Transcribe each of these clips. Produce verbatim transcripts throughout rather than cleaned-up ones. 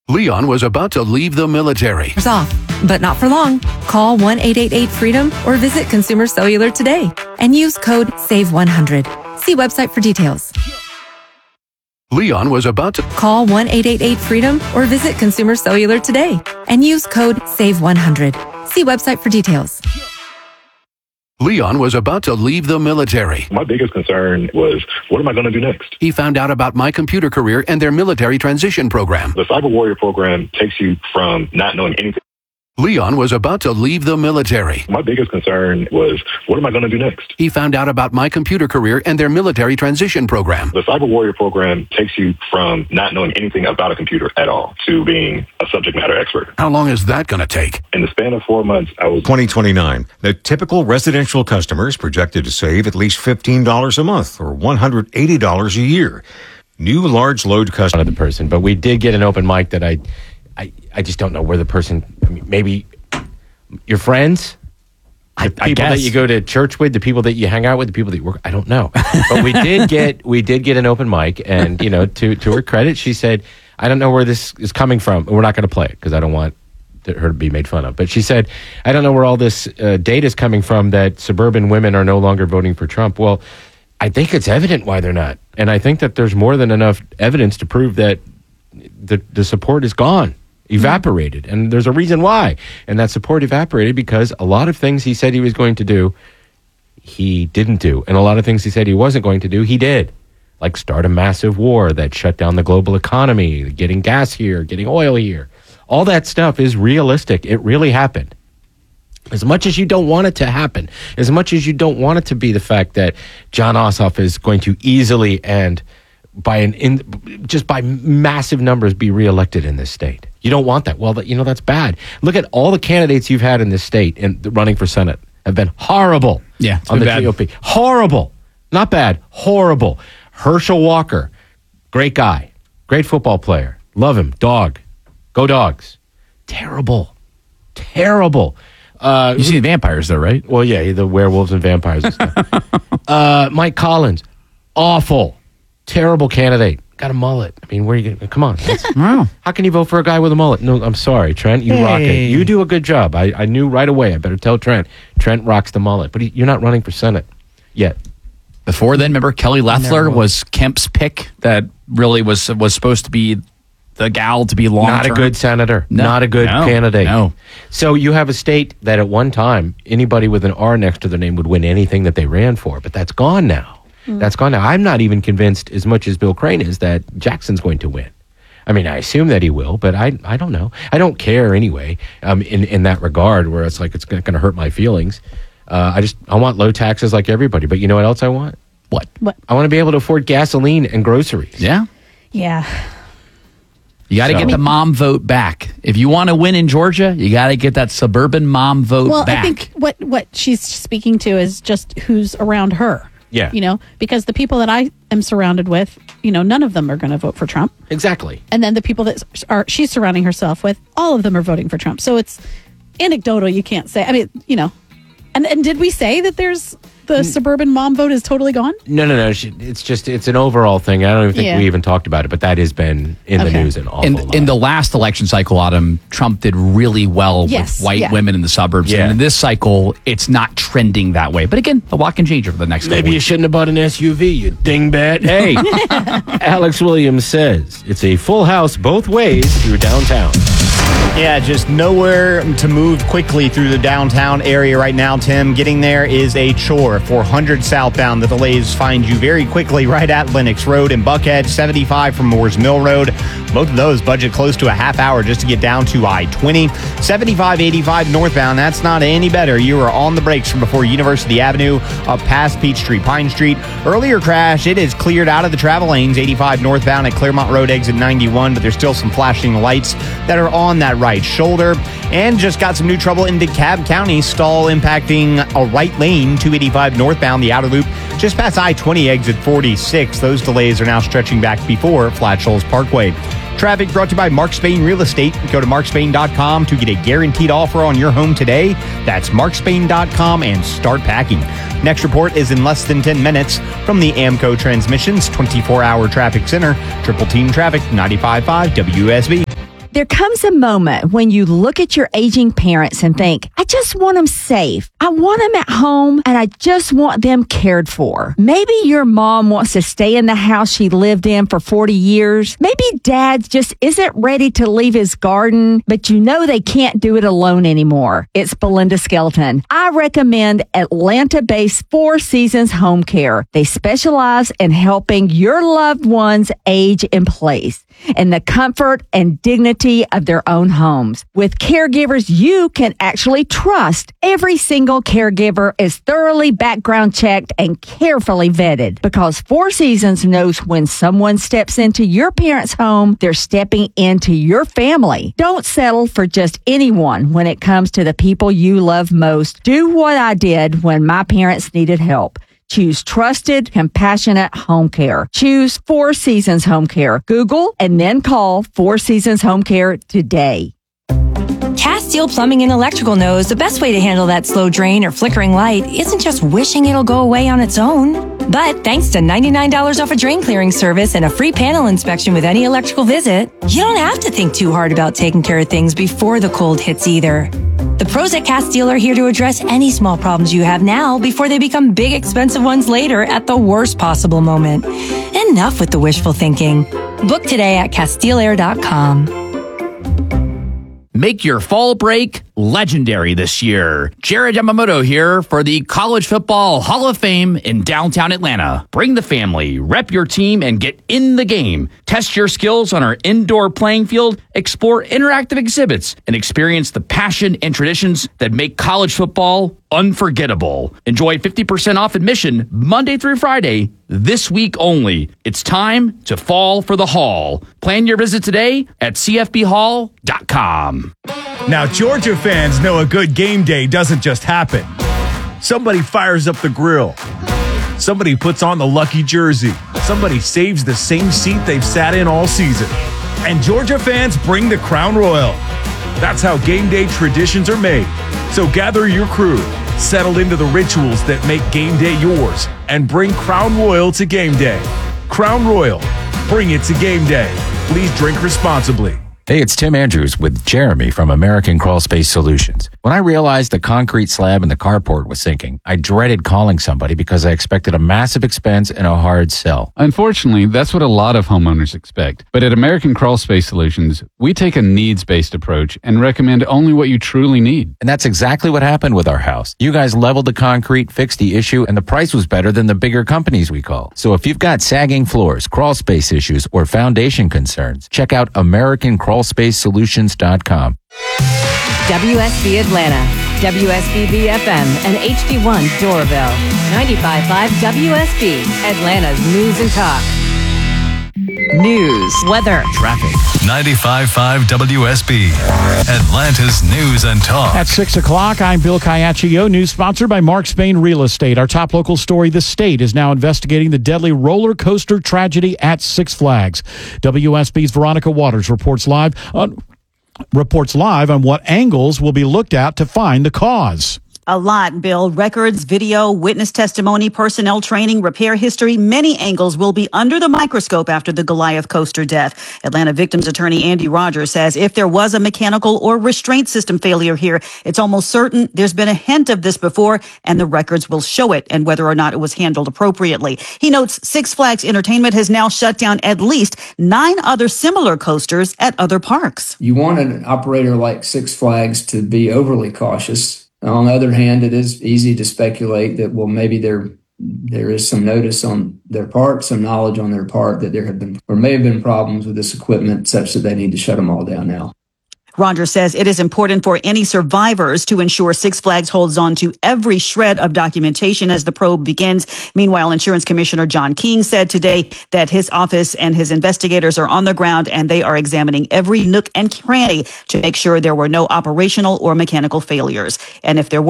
Leon was about to leave the military. Off, but not for long. Call one eight eight eight freedom or visit Consumer Cellular today and use code save one hundred. See website for details. Leon was about to call one eight eight eight freedom or visit Consumer Cellular today and use code save one hundred. See website for details. Leon was about to leave the military. My biggest concern was, what am I going to do next? He found out about My Computer Career and their military transition program. The Cyber Warrior program takes you from not knowing anything. Leon was about to leave the military. My biggest concern was, what am I going to do next? He found out about My Computer Career and their military transition program. The Cyber Warrior program takes you from not knowing anything about a computer at all to being a subject matter expert. How long is that going to take? In the span of four months, I was... twenty twenty-nine. The typical residential customer is projected to save at least fifteen dollars a month or one hundred eighty dollars a year. New large load customer... The person, but we did get an open mic that I... I, I just don't know where the person, I mean, maybe your friends, the I, I people guess. that you go to church with, the people that you hang out with, the people that you work, I don't know. But we did get, we did get an open mic, and, you know, to, to her credit, she said, I don't know where this is coming from. We're not going to play it because I don't want to, her to be made fun of. But she said, I don't know where all this uh, data is coming from that suburban women are no longer voting for Trump. Well, I think it's evident why they're not. And I think that there's more than enough evidence to prove that the, the support is gone. Evaporated. And there's a reason why. And that support evaporated because a lot of things he said he was going to do, he didn't do. And a lot of things he said he wasn't going to do, he did. Like start a massive war that shut down the global economy, getting gas here, getting oil here. All that stuff is realistic. It really happened. As much as you don't want it to happen, as much as you don't want it to be the fact that John Ossoff is going to easily and by an in, just by massive numbers be reelected in this state. You don't want that. Well, that, you know, that's bad. Look at all the candidates you've had in this state and running for Senate have been horrible. Yeah, it's on been the bad. G O P. Horrible. Not bad. Horrible. Herschel Walker, great guy, great football player. Love him. Dog. Go Dogs. Terrible. Terrible. Uh, You see the vampires, though, right? well, yeah, the werewolves and vampires and stuff. uh, Mike Collins, awful. Terrible candidate. Got a mullet. I mean, where are you going to... Come on. That's, Wow. how can you vote for a guy with a mullet? No, I'm sorry, Trent. You rock it. Hey. You do a good job. I, I knew right away. I better tell Trent. Trent rocks the mullet. But he, you're not running for Senate yet. Before then, remember Kelly Loeffler was Kemp's pick that really was was supposed to be the gal to be long Not a good senator. No. Not a good No. candidate. No. So you have a state that at one time, anybody with an R next to their name would win anything that they ran for. But that's gone now. That's gone now. I'm not even convinced, as much as Bill Crane is, that Jackson's going to win. I mean, I assume that he will, but I I don't know. I don't care anyway um, in, in that regard, where it's like it's going to hurt my feelings. Uh, I just, I want low taxes like everybody. But you know what else I want? What? What? I want to be able to afford gasoline and groceries. Yeah. Yeah. You got to So- get the mom vote back. If you want to win in Georgia, you got to get that suburban mom vote Well, back. I think what what she's speaking to is just who's around her. Yeah. You know, because the people that I am surrounded with, you know, none of them are going to vote for Trump. Exactly. And then the people that are she's surrounding herself with, all of them are voting for Trump. So it's anecdotal. You can't say. I mean, you know, and and did we say that there's the suburban mom vote is totally gone? No, no, no. She, it's just, it's an overall thing. I don't even think Yeah. we even talked about it, but that has been in the Okay. news an awful in, lot. in the last election cycle, Autumn, Trump did really well Yes, with white yeah. women in the suburbs. Yeah. And in this cycle, it's not trending that way. But again, a lot can change over the next couple Maybe you weeks. shouldn't have bought an S U V, you dingbat. Hey, Alex Williams says it's a full house both ways through downtown. Yeah, just nowhere to move quickly through the downtown area right now, Tim. Getting there is a chore. four hundred southbound, the delays find you very quickly right at Lenox Road and Buckhead. seventy-five from Moores Mill Road. Both of those budget close to a half hour just to get down to I twenty. seventy-five eighty-five northbound, that's not any better. You are on the brakes from before University Avenue up past Peachtree, Pine Street. Earlier crash, it is cleared out of the travel lanes. eighty-five northbound at Claremont Road, exit ninety-one, but there's still some flashing lights that are on that right shoulder. And just got some new trouble in DeKalb County. Stall impacting a right lane, two eighty-five northbound, the outer loop, just past I twenty, exit forty-six. Those delays are now stretching back before Flat Shoals Parkway. Traffic brought to you by Mark Spain Real Estate. Go to mark spain dot com to get a guaranteed offer on your home today. That's mark spain dot com and start packing. Next report is in less than ten minutes from the Amco Transmissions twenty-four hour Traffic Center. Triple Team Traffic, ninety-five point five W S B. There comes a moment when you look at your aging parents and think, I just want them safe. I want them at home and I just want them cared for. Maybe your mom wants to stay in the house she lived in for forty years. Maybe dad just isn't ready to leave his garden, but you know they can't do it alone anymore. It's Belinda Skelton. I recommend Atlanta-based Four Seasons Home Care. They specialize in helping your loved ones age in place in the comfort and dignity of their own homes. With caregivers you can actually trust, every single caregiver is thoroughly background checked and carefully vetted because Four Seasons knows when someone steps into your parents' home, they're stepping into your family. Don't settle for just anyone when it comes to the people you love most. Do what I did when my parents needed help. Choose trusted, compassionate home care. Choose Four Seasons Home Care. Google and then call Four Seasons Home Care today. Castile Plumbing and Electrical knows the best way to handle that slow drain or flickering light isn't just wishing it'll go away on its own. But thanks to ninety-nine dollars off a drain clearing service and a free panel inspection with any electrical visit, you don't have to think too hard about taking care of things before the cold hits either. The pros at Castile are here to address any small problems you have now before they become big, expensive ones later at the worst possible moment. Enough with the wishful thinking. Book today at Castile Air dot com. Make your fall break legendary this year. Jared Yamamoto here for the College Football Hall of Fame in downtown Atlanta. Bring the family, rep your team, and get in the game. Test your skills on our indoor playing field, explore interactive exhibits, and experience the passion and traditions that make college football unforgettable. Enjoy fifty percent off admission Monday through Friday, this week only. It's time to fall for the Hall. Plan your visit today at c f b hall dot com. Now, Georgia fans know a good game day doesn't just happen. Somebody fires up the grill. Somebody puts on the lucky jersey. Somebody saves the same seat they've sat in all season. And Georgia fans bring the Crown Royal. That's how game day traditions are made. So gather your crew, settle into the rituals that make game day yours, and bring Crown Royal to game day. Crown Royal, bring it to game day. Please drink responsibly. Hey, it's Tim Andrews with Jeremy from American Crawl Space Solutions. When I realized the concrete slab in the carport was sinking, I dreaded calling somebody because I expected a massive expense and a hard sell. Unfortunately, that's what a lot of homeowners expect. But at American Crawl Space Solutions, we take a needs-based approach and recommend only what you truly need. And that's exactly what happened with our house. You guys leveled the concrete, fixed the issue, and the price was better than the bigger companies we call. So if you've got sagging floors, crawl space issues, or foundation concerns, check out American Crawl Space Solutions dot com. W S B Atlanta, W S B B F M, and H D one Doraville. ninety-five point five W S B, Atlanta's News and Talk. News, weather, traffic. ninety-five point five W S B, Atlanta's News and Talk. At six o'clock, I'm Bill Caiaccio, news sponsored by Mark Spain Real Estate. Our top local story, the state is now investigating the deadly roller coaster tragedy at Six Flags. W S B's Veronica Waters reports live on, reports live on what angles will be looked at to find the cause. A lot, Bill. Records, video, witness testimony, personnel training, repair history. Many angles will be under the microscope after the Goliath coaster death. Atlanta victims attorney Andy Rogers says if there was a mechanical or restraint system failure here, it's almost certain there's been a hint of this before, and the records will show it and whether or not it was handled appropriately. He notes Six Flags Entertainment has now shut down at least nine other similar coasters at other parks. You want an operator like Six Flags to be overly cautious. On the other hand, it is easy to speculate that, well, maybe there there is some notice on their part, some knowledge on their part that there have been or may have been problems with this equipment such that they need to shut them all down now. Rogers says it is important for any survivors to ensure Six Flags holds on to every shred of documentation as the probe begins. Meanwhile, Insurance Commissioner John King said today that his office and his investigators are on the ground and they are examining every nook and cranny to make sure there were no operational or mechanical failures. And if there were,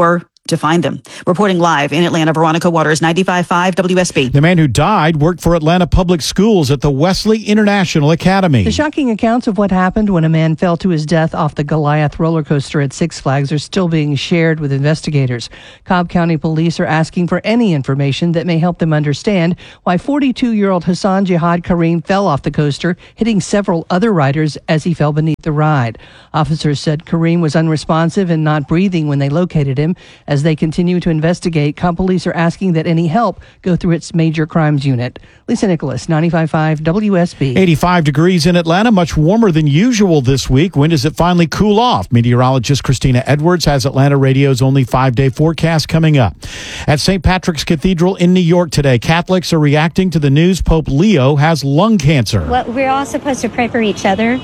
to find them. Reporting live in Atlanta, Veronica Waters, ninety-five point five W S B. The man who died worked for Atlanta Public Schools at the Wesley International Academy. The shocking accounts of what happened when a man fell to his death off the Goliath roller coaster at Six Flags are still being shared with investigators. Cobb County Police are asking for any information that may help them understand why forty-two-year-old Hassan Jihad Kareem fell off the coaster, hitting several other riders as he fell beneath the ride. Officers said Kareem was unresponsive and not breathing when they located him. As they continue to investigate, Cobb Police are asking that any help go through its major crimes unit. Lisa Nicholas, ninety-five point five W S B. eighty-five degrees in Atlanta, much warmer than usual this week. When does it finally cool off? Meteorologist Christina Edwards has Atlanta Radio's only five-day forecast coming up. At Saint Patrick's Cathedral in New York today, Catholics are reacting to the news Pope Leo has lung cancer. Well, we're all supposed to pray for each other,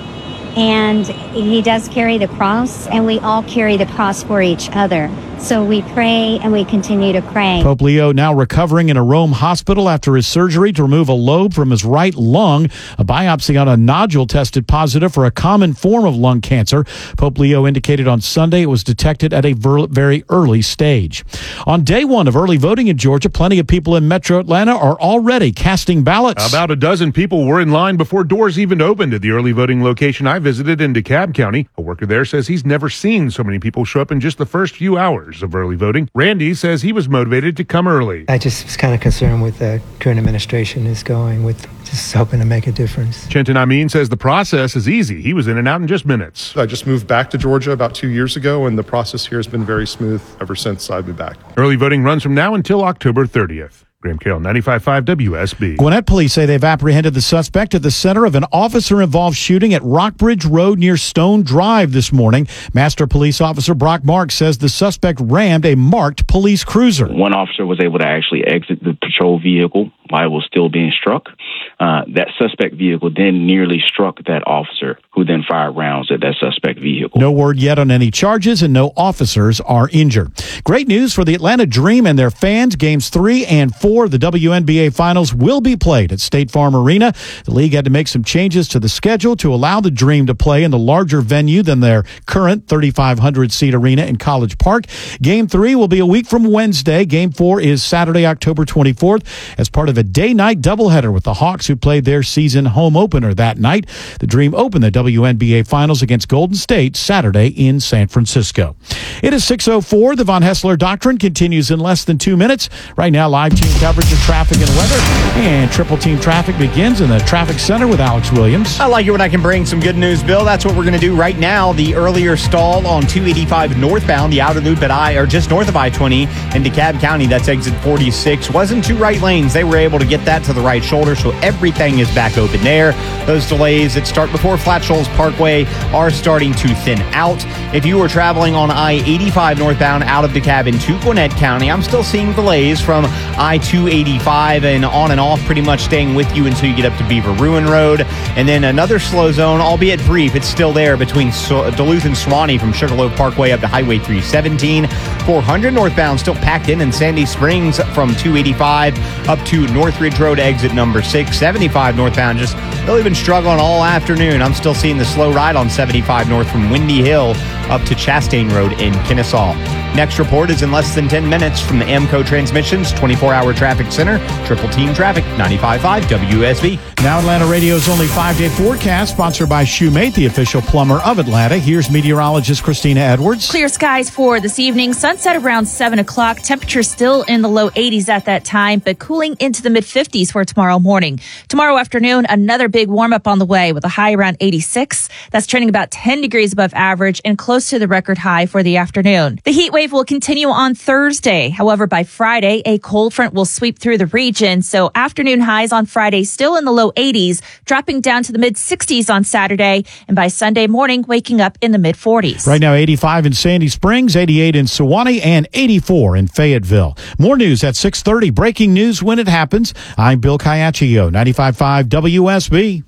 and he does carry the cross, and we all carry the cross for each other. So we pray and we continue to pray. Pope Leo now recovering in a Rome hospital after his surgery to remove a lobe from his right lung. A biopsy on a nodule tested positive for a common form of lung cancer. Pope Leo indicated on Sunday it was detected at a ver- very early stage. On day one of early voting in Georgia, plenty of people in metro Atlanta are already casting ballots. About a dozen people were in line before doors even opened at the early voting location I visited in DeKalb County. A worker there says he's never seen so many people show up in just the first few hours of early voting. Randy says he was motivated to come early. I just was kind of concerned with the current administration is going with, just hoping to make a difference. Chintan Amin says the process is easy. He was in and out in just minutes. I just moved back to Georgia about two years ago, and the process here has been very smooth ever since I've been back. Early voting runs from now until October thirtieth. Graham Carroll, ninety-five point five W S B. Gwinnett police say they've apprehended the suspect at the center of an officer-involved shooting at Rockbridge Road near Stone Drive this morning. Master Police Officer Brock Marks says the suspect rammed a marked police cruiser. One officer was able to actually exit the patrol vehicle while it was still being struck. Uh, that suspect vehicle then nearly struck that officer, who then fired rounds at that suspect vehicle. No word yet on any charges, and no officers are injured. Great news for the Atlanta Dream and their fans. Games three and four of the W N B A Finals will be played at State Farm Arena. The league had to make some changes to the schedule to allow the Dream to play in the larger venue than their current thirty-five hundred seat arena in College Park. Game three will be a week from Wednesday. Game four is Saturday, October twenty-fourth, as part of a day-night doubleheader with the Hawks, who played their season home opener that night. The Dream opened the W N B A Finals against Golden State Saturday in San Francisco. It is six oh four. The Von Hessler Doctrine continues in less than two minutes. Right now, live team coverage of traffic and weather. And Triple Team Traffic begins in the Traffic Center with Alex Williams. I like it when I can bring some good news, Bill. That's what we're going to do right now. The earlier stall on two eighty-five northbound, the outer loop at I, or just north of I twenty in DeKalb County, that's exit forty-six, wasn't two right lanes. They were able to get that to the right shoulder, so everything is back open there. Those delays that start before Flat Shoals Parkway are starting to thin out. If you were traveling on I eighty-five northbound out of DeKalb into Gwinnett County, I'm still seeing delays from I two eighty-five and on and off, pretty much staying with you until you get up to Beaver Ruin Road. And then another slow zone, albeit brief, it's still there between so- Duluth and Suwanee from Sugarloaf Parkway up to Highway three seventeen. four hundred northbound still packed in in Sandy Springs from two eighty-five up to Northridge Road exit number six. seventy-five northbound just really been struggling all afternoon. I'm still seeing the slow ride on seventy-five north from Windy Hill up to Chastain Road in Kennesaw. Next report is in less than ten minutes from the AMCO Transmissions twenty-four hour Traffic Center. Triple Team Traffic, ninety-five point five W S B. Now Atlanta Radio's only five-day forecast, sponsored by Shoemate, the official plumber of Atlanta. Here's meteorologist Christina Edwards. Clear skies for this evening. Sunset around seven o'clock. Temperature still in the low eighties at that time, but cooling into the mid-fifties for tomorrow morning. Tomorrow afternoon, another big warm-up on the way with a high around eighty-six. That's trending about ten degrees above average and close to the record high for the afternoon. The heat wave will continue on Thursday. However, by Friday, a cold front will sweep through the region, so afternoon highs on Friday still in the low eighties, dropping down to the mid-sixties on Saturday, and by Sunday morning, waking up in the mid-forties. Right now, eighty-five in Sandy Springs, eighty-eight in Suwanee, and eighty-four in Fayetteville. More news at six thirty. Breaking news when it happens. I'm Bill Caiaccio, ninety-five point five W S B.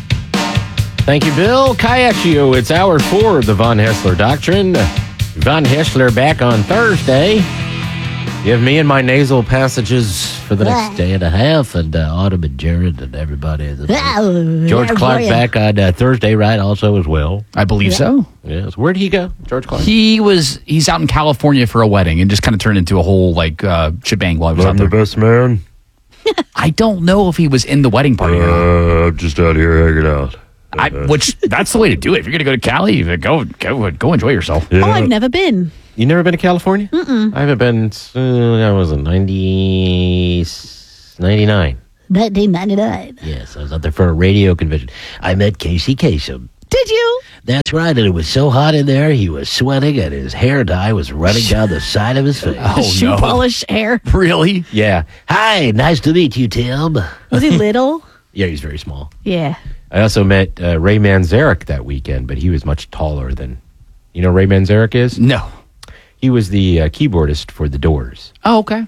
Thank you, Bill Caiaccio. It's hour four of the Von Hessler Doctrine. Von Hessler back on Thursday. You have me and my nasal passages for the next day and a half, and uh, Autumn and Jared and everybody. Oh, George yeah, Clark boy. back on uh, Thursday, right? Also as well. I believe so. Yes. Where'd he go, George Clark? He was he's out in California for a wedding and just kind of turned into a whole like uh, shebang while he was out there. best man. I don't know if he was in the wedding party. or not. Uh, I'm just out here hanging out. I, which that's the way to do it. If you're gonna go to Cali, you go go go enjoy yourself. Oh, I've never been. You never been to California? Mm-mm. I haven't been. Uh, I was in ninety, ninety-nine. nineteen ninety-nine. Yes, I was out there for a radio convention. I met Casey Kasem. Did you? That's right, and it was so hot in there, he was sweating, and his hair dye was running down the side of his face. Oh, Shoe no. polish hair. Really? Yeah. Hi, nice to meet you, Tim. Was he little? Yeah, he's very small. Yeah. I also met uh, Ray Manzarek that weekend, but he was much taller than. You know who Ray Manzarek is? No. He was the uh, keyboardist for The Doors. Oh, okay.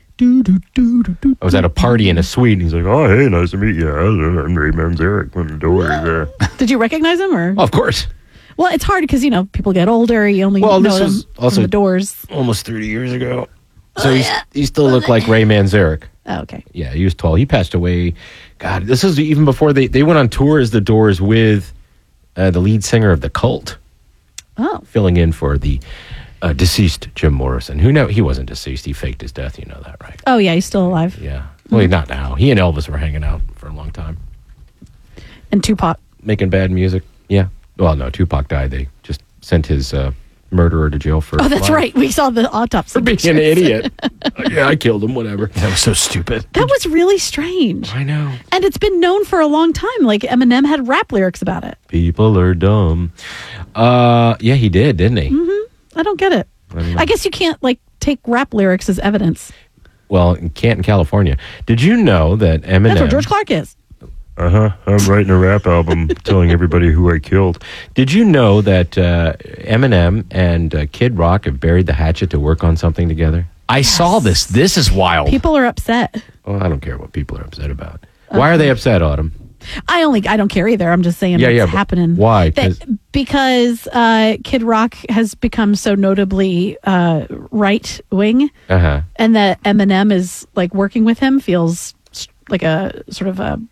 I was at a party in a suite, and he's like, Oh, hey, nice to meet you. I'm Ray Manzarek from the Doors. Uh, Did you recognize him or? oh, of course. Well, it's hard because you know people get older. You only Well, know this them was from also- the Doors. Almost thirty years ago. So he's, he still looked like Ray Manzarek. Oh, okay. Yeah, he was tall. He passed away. God, this is even before they, they went on tour as The Doors with uh, the lead singer of The Cult. Oh. Filling in for the uh, deceased Jim Morrison. Who know he wasn't deceased. He faked his death. You know that, right? Oh yeah, he's still alive. Yeah. Well, not now. He and Elvis were hanging out for a long time. And Tupac. Making bad music. Yeah. Well, no, Tupac died. They just sent his uh, murderer to jail for Oh, that's life. right. We saw the autopsy. For being pictures. an idiot. Yeah, I killed him, whatever. That was so stupid. That was really strange. I know. And it's been known for a long time. Like Eminem had rap lyrics about it. People are dumb. Uh, yeah, he did, didn't he? hmm I don't get it. I don't know. I guess you can't like take rap lyrics as evidence. Well, in Canton, California. Did you know that Eminem... That's where George Clark is. uh huh. I'm writing a rap album telling everybody who I killed. Did you know that uh, Eminem and uh, Kid Rock have buried the hatchet to work on something together? I saw this. This is wild. People are upset. Well, I don't care what people are upset about. Why are they upset, Autumn? I only I don't care either. I'm just saying Yeah, what's yeah, but happening. why? That- 'Cause- because uh, Kid Rock has become so notably uh, right wing, Uh-huh. and that Eminem is like working with him feels s- like a sort of a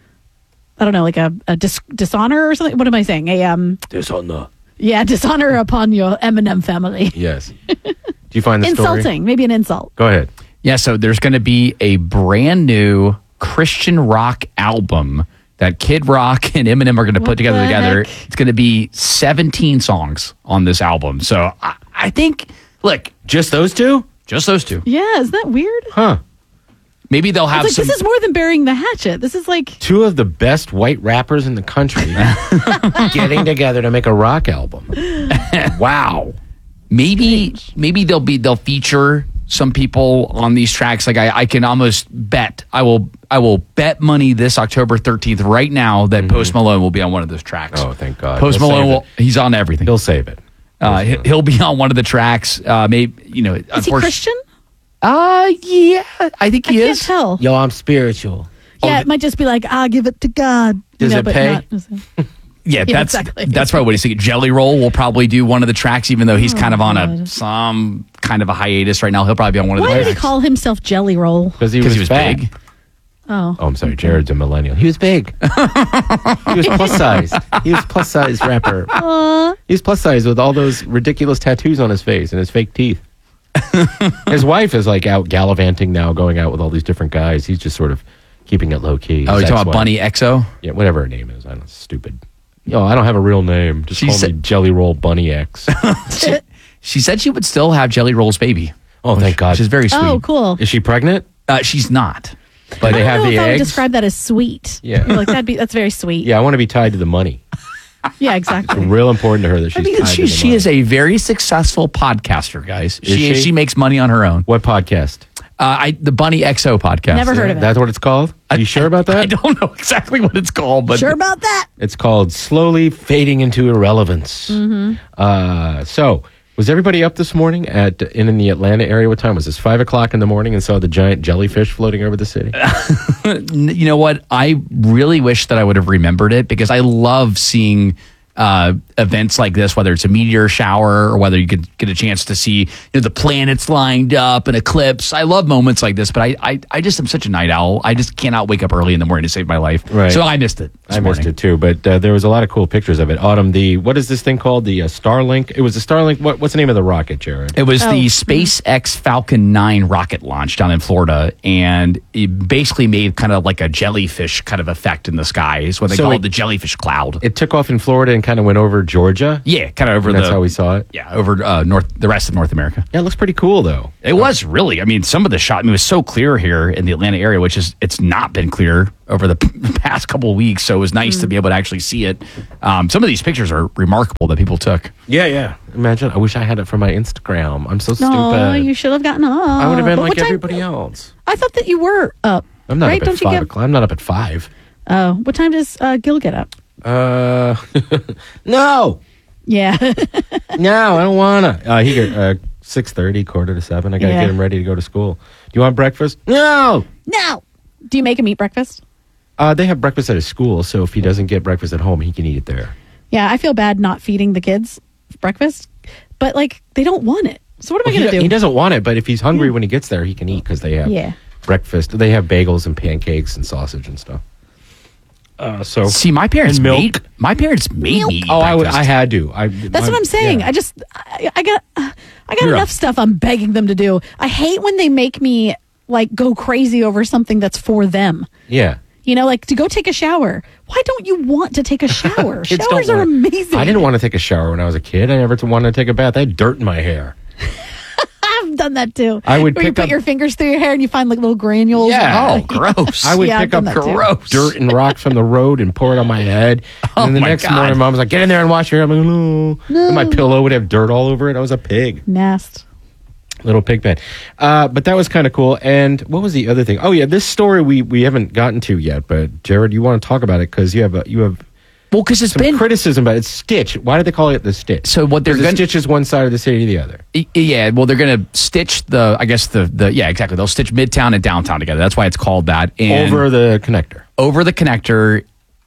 I don't know, like a, a dis- dishonor or something. What am I saying? A um Dishonor. yeah, dishonor upon your Eminem family. Yes. Do you find the story? Insulting, maybe an insult. Go ahead. Yeah, so there's going to be a brand new Christian rock album that Kid Rock and Eminem are going to put What together the together. heck? It's going to be seventeen songs on this album. So I, I think, look, just those two? Just those two. Yeah, isn't that weird? Huh. Maybe they'll have It's like some. this is more than burying the hatchet. This is like Two of the best white rappers in the country getting together to make a rock album. Wow. Maybe maybe they'll be they'll feature some people on these tracks. Like I, I can almost bet I will I will bet money this October thirteenth right now that Post Malone will be on one of those tracks. Oh, thank God. Post He'll Malone save will he's on everything. He'll save it. Uh, he- he'll be on one of the tracks. Uh, maybe you know. is he Christian? Uh yeah, I think he I is. can't tell. Yo, I'm spiritual. Yeah, it might just be like, I'll give it to God. Does you know, it but pay? not- Yeah, Yeah, that's exactly. that's probably what he's thinking. Jelly Roll will probably do one of the tracks, even though he's Oh, kind of on a God. some kind of a hiatus right now. He'll probably be on one of the Why did he tracks call himself Jelly Roll? Because he was, he was fat. big. Oh. Oh, I'm sorry. Jared's a millennial. He was big. He was plus size. He was plus size rapper. Aw. He was plus size with all those ridiculous tattoos on his face and his fake teeth. His wife is like out gallivanting now, going out with all these different guys. He's just sort of keeping it low key. Oh, His you're talking about ex-wife- Bunny X O? Yeah, whatever her name is. I don't know. Stupid. Yo, I don't have a real name. Just She call said- me Jelly Roll Bunny X. she, she said she would still have Jelly Roll's baby. Oh, thank God. Which is very sweet. Oh, cool. Is she pregnant? Uh, she's not. But they I don't have know the if I would eggs. describe that as sweet. Yeah. You're like that'd be that's very sweet. Yeah, I want to be tied to the money. Yeah, exactly. It's real important to her that I she's mean, tied she, to the she money. is a very successful podcaster, guys. Is she, she? she makes money on her own. What podcast? Uh, I the Bunny X O podcast. Never heard of it. That's what it's called? Are you sure about that? I don't know exactly what it's called, but Sure about that? It's called Slowly Fading into Irrelevance. Mm-hmm. Uh, so, was everybody up this morning at in, in the Atlanta area? What time was this? Five o'clock in the morning, and saw the giant jellyfish floating over the city. you know what? I really wish that I would have remembered it because I love seeing uh, events like this, whether it's a meteor shower or whether you could get a chance to see you know, the planets lined up, an eclipse. I love moments like this, but I, I, I just am such a night owl. I just cannot wake up early in the morning to save my life. Right. So I missed it. I missed it too, but uh, there was a lot of cool pictures of it. Autumn, the what is this thing called? The uh, Starlink. It was the Starlink. What, what's the name of the rocket, Jared? It was the SpaceX Falcon nine rocket launch down in Florida, and it basically made kind of like a jellyfish kind of effect in the sky. Is what they So call it- it, the jellyfish cloud. It took off in Florida and kind of went over Georgia. Yeah, kind of over And the. that's how we saw it. Yeah, over uh, north, the rest of North America. Yeah, it looks pretty cool though. It was really. I mean, some of the shot. I mean, it was so clear here in the Atlanta area, which is it's not been clear over the p- past couple of weeks. So it was nice to be able to actually see it. Um, some of these pictures are remarkable that people took. Yeah, yeah. Imagine. I wish I had it for my Instagram. I'm so No, stupid. you should have gotten up. I would have been But like what time- everybody else. I thought that you were up. I'm not right? up at Don't you five get? o'clock. I'm not up at five. Oh, what time does uh, Gil get up? Uh, no, Yeah. no, I don't wanna. Uh, he get uh, six thirty, quarter to seven. I gotta Yeah. get him ready to go to school. Do you want breakfast? No. No. Do you make him eat breakfast? Uh, they have breakfast at his school, so if he doesn't get breakfast at home, he can eat it there. Yeah, I feel bad not feeding the kids breakfast, but like they don't want it. So what am Well, I he, going to do- do? he doesn't want it, but if he's hungry when he gets there, he can eat because they have Yeah. breakfast. They have bagels and pancakes and sausage and stuff. Uh, so See, my parents and milk. made my parents made me eat Oh, I, would, breakfast. I had to. I, That's my- what I'm saying. yeah. I just, I, I got, I got You're enough a- stuff I'm begging them to do. I hate when they make me like go crazy over something that's for them. Yeah. You know, like to go take a shower. Why don't you want to take a shower? Kids don't Showers are want- amazing. I didn't want to take a shower when I was a kid. I never wanted to take a bath. I had dirt in my hair. I've done that too. I would Where you pick put up- your fingers through your hair and you find like little granules. Yeah. Oh, gross. I would Yeah, I've pick up done that too. dirt and rocks from the road and pour it on my head. Oh, and then the my next God. morning, mom was like, "Get in there and wash your hair." I'm like, "No." No. And my pillow would have dirt all over it. I was a pig, Nast. little pig pen. Uh, but that was kind of cool. And what was the other thing? Oh yeah, this story we we haven't gotten to yet. But Jared, you want to talk about it because you have a, you have. Well, because it's some been criticism about it. It's Stitch. Why did they call it the Stitch? So what they're 'Cause the gonna- Stitch is one side of the city to the other. Y- Yeah, well, they're going to stitch the, I guess the, the, yeah, exactly. They'll stitch Midtown and downtown together. That's why it's called that. And Over the connector. over the connector.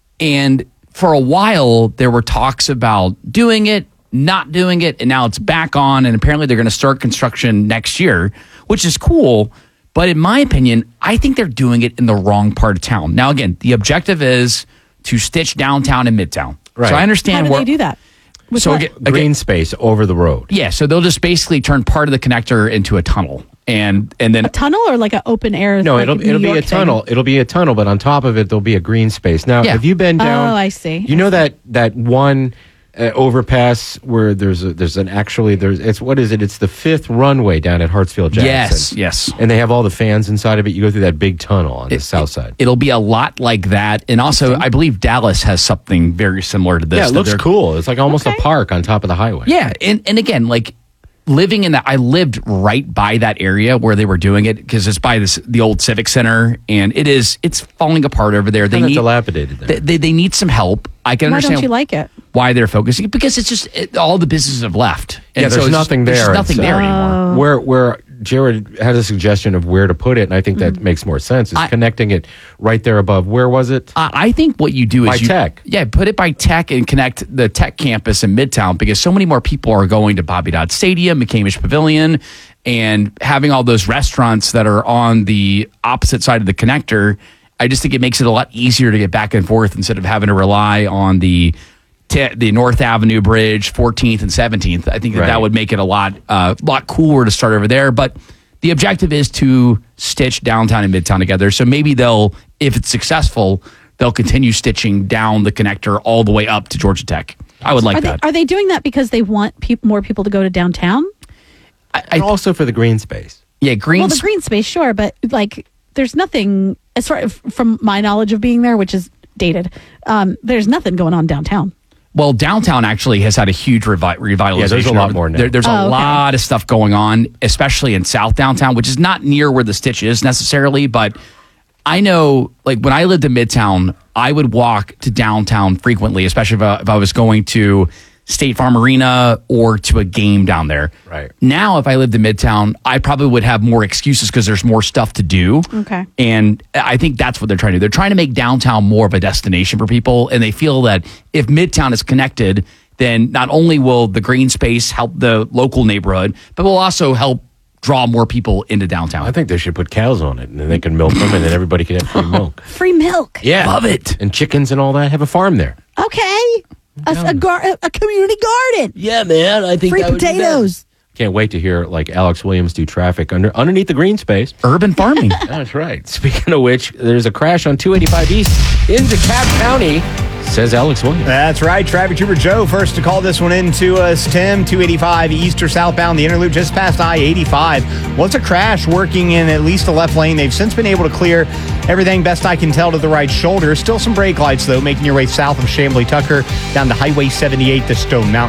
And for a while, there were talks about doing it, not doing it, and now it's back on. And apparently, they're going to start construction next year, which is cool. But in my opinion, I think they're doing it in the wrong part of town. Now, again, the objective is to stitch downtown and Midtown. Right. So I understand How do where. they do that? With so what? again, Green again, space over the road. yeah, so they'll just basically turn part of the connector into a tunnel, and and then a tunnel or like an open air? No, like it'll New it'll be York a thing? tunnel. It'll be a tunnel, but on top of it, there'll be a green space. Now, Yeah. have you been down? Oh, I see. You know that that one uh, overpass where there's a, there's an actually there's it's what is it? It's the fifth runway down at Hartsfield Jackson. Yes, yes. And they have all the fans inside of it. You go through that big tunnel on the south side. it'll be a lot like that. And also, I believe Dallas has something very similar to this. Yeah, it that looks they're- cool. It's like almost a park on top of the highway. Yeah, and and again, like living in that, I lived right by that area where they were doing it because it's by this the old Civic Center, and it is it's falling apart over there. They Kinda need dilapidated there. They, they they need some help. I can Why understand don't you like it? why they're focusing because it's just it, all the businesses have left. Yeah, And so there's it's nothing just, there. There's nothing It's, there uh, anymore. Where where Jared had a suggestion of where to put it, and I think that Mm. makes more sense. Is I- connecting it right there above. Where was it? I I think what you do is By you, Tech. Yeah, put it by Tech and connect the Tech campus in Midtown because so many more people are going to Bobby Dodd Stadium, McCamish Pavilion, and having all those restaurants that are on the opposite side of the connector. I just think it makes it a lot easier to get back and forth instead of having to rely on the te- the North Avenue Bridge, fourteenth and seventeenth. I think that, Right. that would make it a lot uh, lot cooler to start over there. But the objective is to stitch downtown and Midtown together. So maybe they'll, if it's successful, they'll continue stitching down the connector all the way up to Georgia Tech. I would like are they, that. Are they doing that because they want peop more people to go to downtown? and also for the green space. Yeah, green. Well, the green space, sure, but like, there's nothing as far from my knowledge of being there, which is dated. Um, there's nothing going on downtown. Well, downtown actually has had a huge revi- revitalization. Yeah, there's a lot more now. There, there's a Oh, okay. lot of stuff going on, especially in South Downtown, which is not near where the Stitch is necessarily. But I know, like when I lived in Midtown, I would walk to downtown frequently, especially if I, if I was going to State Farm Arena or to a game down there. Right. Now, if I lived in Midtown, I probably would have more excuses because there's more stuff to do. Okay. And I think that's what they're trying to do. They're trying to make downtown more of a destination for people. And they feel that if Midtown is connected, then not only will the green space help the local neighborhood, but will also help draw more people into downtown. I think they should put cows on it, and then they can milk them, and then everybody can have free milk. Free milk. Yeah. Love it. And chickens and all that. Have a farm there. Okay. A, a, gar- a community garden. Yeah, man. I think Free that would be potatoes. Can't wait to hear like Alex Williams do traffic under underneath the green space. Urban farming. That's right. Speaking of which, there's a crash on two eighty-five East in DeKalb County, says Alex Williams. That's right. Traffic Trooper Joe first to call this one in to us. Tim, two eighty-five east or southbound, the interloop just past I eighty-five. Once a crash working in at least the left lane. They've since been able to clear everything, best I can tell, to the right shoulder. Still some brake lights, though, making your way south of Chamblee Tucker down to Highway seventy-eight to Stone Mountain.